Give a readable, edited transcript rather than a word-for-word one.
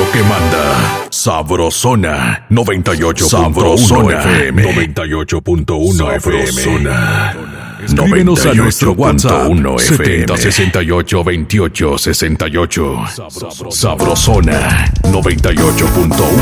que manda. Sabrosona 98.1 Sabrosona FM 98.1 FM. Escríbenos a nuestro WhatsApp 70682868. Sabrosona 98.1